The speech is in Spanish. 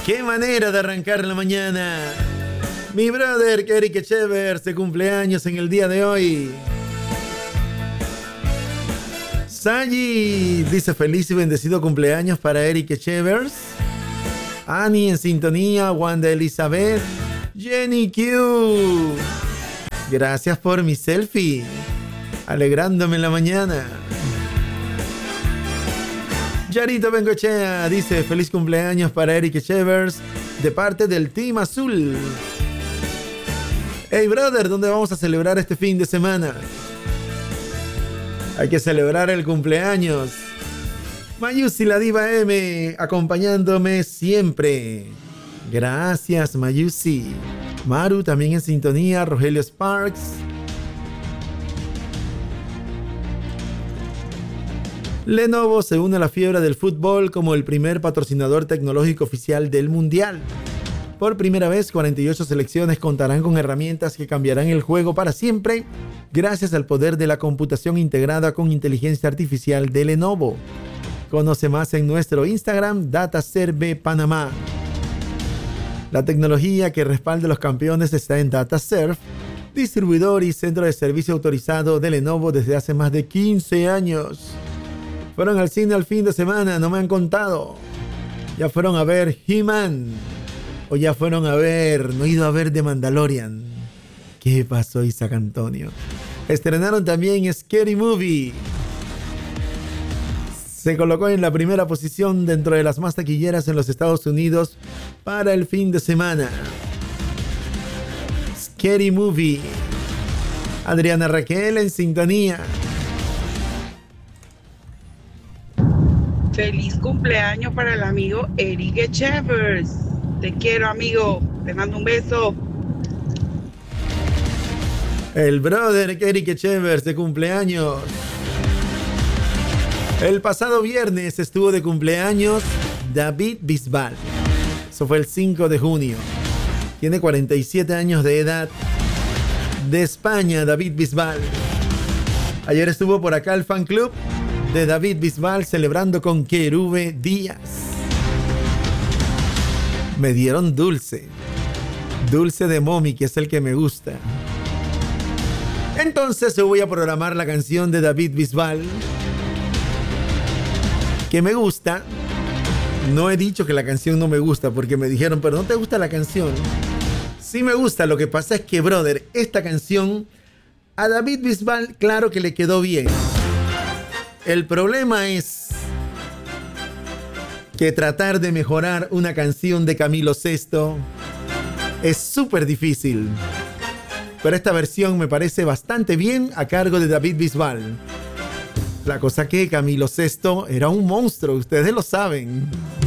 ¡Qué manera de arrancar la mañana! Mi brother Eric Echevers de cumpleaños en el día de hoy. Sayi dice feliz y bendecido cumpleaños para Eric Echevers. Annie en sintonía, Wanda Elizabeth, Jenny Q. Gracias por mi selfie, alegrándome en la mañana. Yarito Bengochea dice feliz cumpleaños para Eric Echevers de parte del Team Azul. Hey brother, ¿dónde vamos a celebrar este fin de semana? Hay que celebrar el cumpleaños. Mayusi la Diva M acompañándome siempre. Gracias Mayusi. Maru también en sintonía, Rogelio Sparks. Lenovo se une a la fiebre del fútbol como el primer patrocinador tecnológico oficial del Mundial. Por primera vez, 48 selecciones contarán con herramientas que cambiarán el juego para siempre gracias al poder de la computación integrada con inteligencia artificial de Lenovo. Conoce más en nuestro Instagram, DataServe Panamá. La tecnología que respalda a los campeones está en DataServe, distribuidor y centro de servicio autorizado de Lenovo desde hace más de 15 años. Fueron al cine al fin de semana, no me han contado. Ya fueron a ver He-Man. O ya fueron a ver, no he ido a ver The Mandalorian. ¿Qué pasó, Isaac Antonio? Estrenaron también Scary Movie. Se colocó en la primera posición dentro de las más taquilleras en los Estados Unidos para el fin de semana. Scary Movie. Adriana Raquel en sintonía. Feliz cumpleaños para el amigo Eric Echevers. Te quiero, amigo. Te mando un beso. El brother Eric Echevers de cumpleaños. El pasado viernes estuvo de cumpleaños David Bisbal. Eso fue el 5 de junio. Tiene 47 años de edad. De España, David Bisbal. Ayer estuvo por acá el fan club de David Bisbal celebrando con Querube Díaz. Me dieron dulce. Dulce de Momi, que es el que me gusta. Entonces yo voy a programar la canción de David Bisbal que me gusta. No he dicho que la canción no me gusta porque me dijeron, pero ¿no te gusta la canción? Sí me gusta, lo que pasa es que, brother, esta canción a David Bisbal claro que le quedó bien. El problema es que tratar de mejorar una canción de Camilo VI es súper difícil. Pero esta versión me parece bastante bien a cargo de David Bisbal. La cosa que Camilo VI era un monstruo, ustedes lo saben.